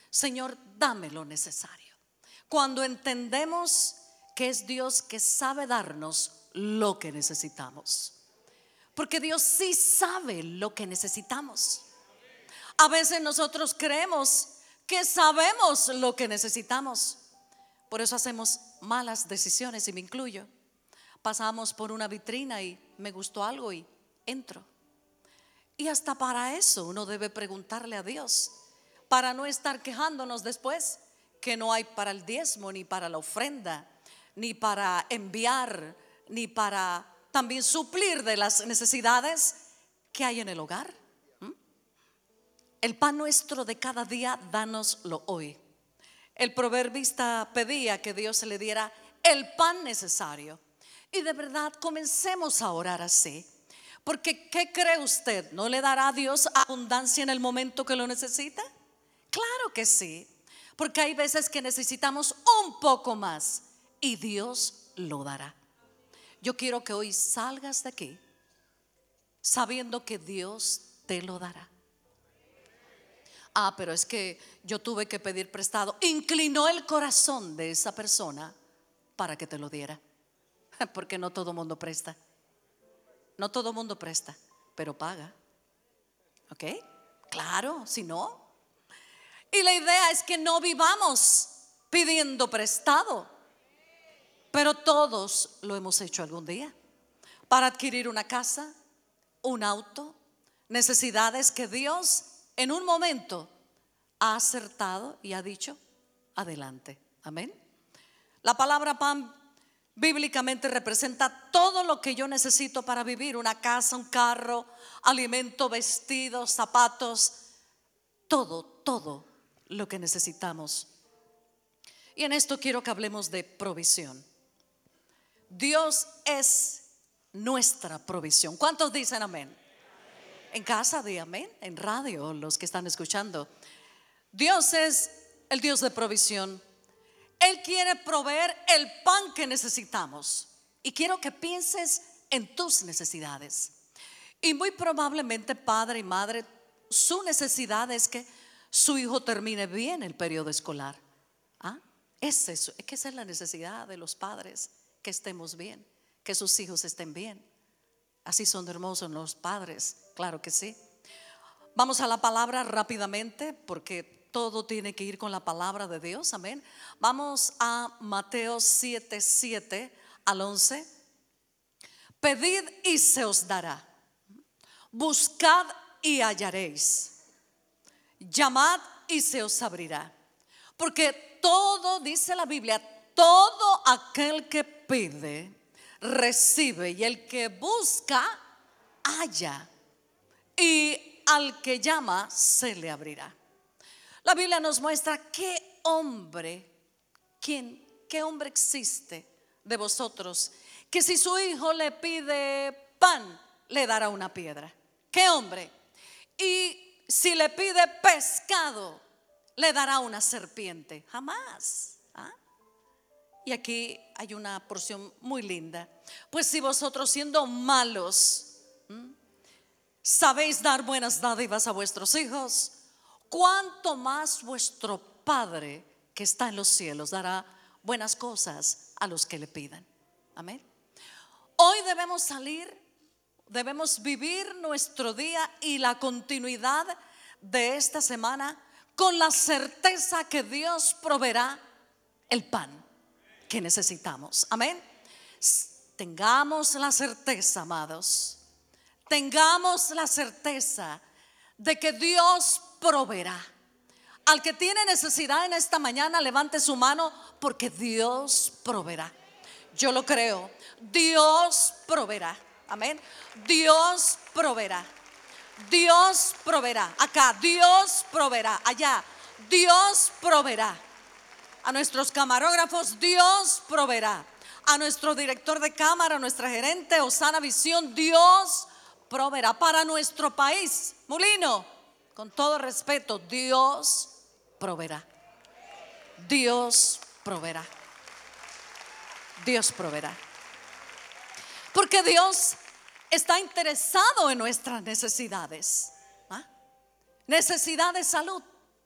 Señor, dame lo necesario. Cuando entendemos que es Dios que sabe darnos lo que necesitamos. Porque Dios sí sabe lo que necesitamos. A veces nosotros creemos que sabemos lo que necesitamos. Por eso hacemos malas decisiones, y me incluyo. Pasamos por una vitrina y me gustó algo y entro. Y hasta para eso uno debe preguntarle a Dios, para no estar quejándonos después que no hay para el diezmo, ni para la ofrenda, ni para enviar, ni para también suplir de las necesidades que hay en el hogar. El pan nuestro de cada día, dánoslo hoy. El proverbista pedía que Dios le diera el pan necesario. Y de verdad comencemos a orar así. Porque ¿qué cree usted? ¿No le dará a Dios abundancia en el momento que lo necesita? Claro que sí. Porque hay veces que necesitamos un poco más y Dios lo dará. Yo quiero que hoy salgas de aquí sabiendo que Dios te lo dará. Pero es que yo tuve que pedir prestado. Inclinó el corazón de esa persona para que te lo diera. Porque no todo mundo presta. No todo mundo presta, pero paga. ¿Ok? Claro, si no. Y la idea es que no vivamos pidiendo prestado. Pero todos lo hemos hecho algún día. Para adquirir una casa, un auto, necesidades que Dios en un momento ha acertado y ha dicho adelante. Amén. La palabra pan bíblicamente representa todo lo que yo necesito para vivir: una casa, un carro, alimento, vestidos, zapatos, todo lo que necesitamos. Y en esto quiero que hablemos de provisión. Dios es nuestra provisión. ¿Cuántos dicen amén? En casa di amén, en radio, los que están escuchando. Dios es el Dios de provisión. Él quiere proveer el pan que necesitamos. Y quiero que pienses en tus necesidades. Y muy probablemente, padre y madre, su necesidad es que su hijo termine bien el periodo escolar. Es que esa es la necesidad de los padres, que estemos bien, que sus hijos estén bien. Así son hermosos los padres, claro que sí. Vamos a la palabra rápidamente, porque todo tiene que ir con la palabra de Dios, amén. Vamos a Mateo 7:7 al 11. Pedid y se os dará, buscad y hallaréis, llamad y se os abrirá. Porque todo, dice la Biblia, todo aquel que pide, recibe, y el que busca, halla, y al que llama, se le abrirá. La Biblia nos muestra qué hombre existe de vosotros que si su hijo le pide pan, le dará una piedra. ¿Qué hombre? Y si le pide pescado, le dará una serpiente. Jamás. Y aquí hay una porción muy linda. Pues si vosotros, siendo malos, sabéis dar buenas dádivas a vuestros hijos, cuánto más vuestro Padre que está en los cielos dará buenas cosas a los que le pidan. Amén. Hoy debemos vivir nuestro día y la continuidad de esta semana con la certeza que Dios proveerá el pan que necesitamos. Amén. Tengamos la certeza, amados, tengamos la certeza de que Dios proveerá. Al que tiene necesidad en esta mañana, levante su mano, porque Dios proveerá. Yo lo creo. Dios proveerá. Amén. Dios proveerá. Dios proveerá. Acá, Dios proveerá. Allá, Dios proveerá. A nuestros camarógrafos, Dios proveerá. A nuestro director de cámara, a nuestra gerente, Osana Visión, Dios proveerá. Para nuestro país, Molino, con todo respeto, Dios proveerá. Dios proveerá. Dios proveerá. Porque Dios está interesado en nuestras necesidades. Necesidad de salud.